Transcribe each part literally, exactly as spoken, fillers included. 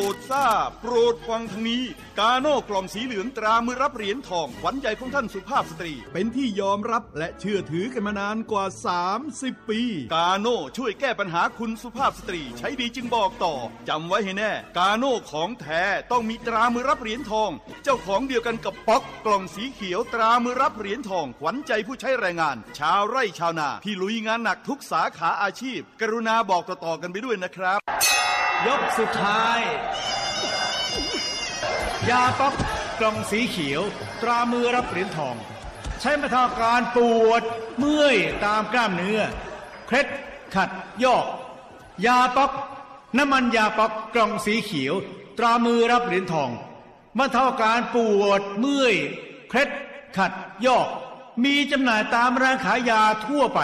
ดทราบโปรดฟังทางนี้กาโน่กล่องสีเหลืองตรามือรับเหรียญทองขวัญใจของท่านสุภาพสตรีเป็นที่ยอมรับและเชื่อถือกันมานานกว่าสามสิบปีกาโน่ช่วยแก้ปัญหาคุณสุภาพสตรีใช้ดีจึงบอกต่อจำไว้ให้แน่กาโน่ของแท้ต้องมีตรามือรับเหรียญทองเจ้าของเดียวกันกับป๊อกกล่องสีเขียวตรามือรับเหรียญทองขวัญใจผู้ใช้แรงงานชาวไร่ชาวนาที่ลุยงานหนักทุกสาขาอาชีพกรุณาบอกต่อๆกันไปด้วยนะครับยกสุดท้ายยาป๊อกกล่องสีเขียวตรามือรับเหรียญทองใช้บรรเทาอาการปวดเมื่อยตามกล้ามเนื้อเคล็ดขัดยอกยาป๊อกน้ำมันยาป๊อกกล่องสีเขียวตรามือรับเหรียญทองบรรเทาอาการปวดเมื่อยเคล็ดขัดยอกมีจำหน่ายตามร้านขายยาทั่วไป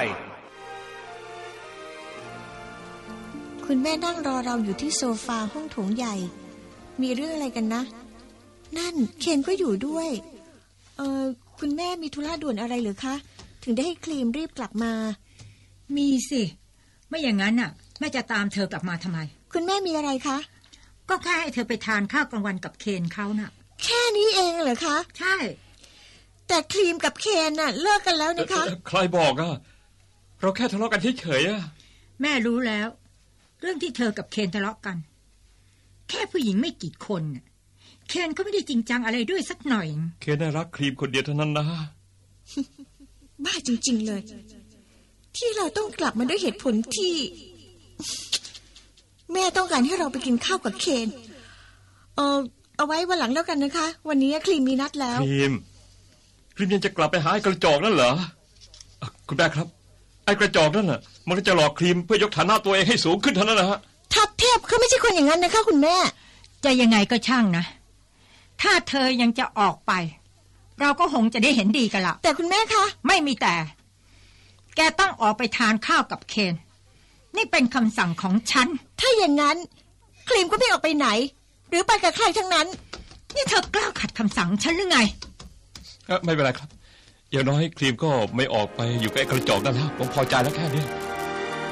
คุณแม่นั่งรอเราอยู่ที่โซฟาห้องโถงใหญ่มีเรื่องอะไรกันนะนั่นเคนก็อยู่ด้วยเออคุณแม่มีธุระด่วนอะไรหรือคะถึงได้ให้ครีมรีบกลับมามีสิไม่อย่างนั้นน่ะแม่จะตามเธอกลับมาทำไมคุณแม่มีอะไรคะก็แค่ให้เธอไปทานข้าวกลางวันกับเคนเขาน่ะแค่นี้เองเหรอคะใช่แต่ครีมกับเคนน่ะเลิกกันแล้วนะคะใครบอกอ่ะเราแค่ทะเลาะกันเฉยๆอ่ะแม่รู้แล้วเรื่องที่เธอกับเคนทะเลาะกันแค่ผู้หญิงไม่กี่คนเคนก็ไม่ได้จริงจังอะไรด้วยสักหน่อยเคนน่ารักครีมคนเดียวเท่านั้นนะบ้าจริงๆเลยที่เราต้องกลับมาด้วยเหตุผลที่แม่ต้องการให้เราไปกินข้าวกับเคนเออเอาไว้วันหลังแล้วกันนะคะวันนี้ครีมมีนัดแล้วครีมครีมยังจะกลับไปหาไอ้กระจอกนั่นเหรอคุณแม่ครับไอ้กระจอกนั่นน่ะมันก็จะหลอกครีมเพื่อยกฐานะตัวเองให้สูงขึ้นเท่านั้นนะฮะทับเทพเขาไม่ใช่คนอย่างนั้นนะคะคุณแม่จะยังไงก็ช่างนะถ้าเธอยังจะออกไปเราก็คงจะได้เห็นดีกันละแต่คุณแม่คะไม่มีแต่แกต้องออกไปทานข้าวกับเคนนี่เป็นคำสั่งของฉันถ้าอย่างนั้นครีมก็ไม่ออกไปไหนหรือไปกับใครทั้งนั้นนี่เธอกล้าขัดคำสั่งฉันหรือไงไม่เป็นไรครับอย่างน้อยครีมก็ไม่ออกไปอยู่กับไอ้กระจอกนั่นแล้วผมพอใจแล้วแค่นี้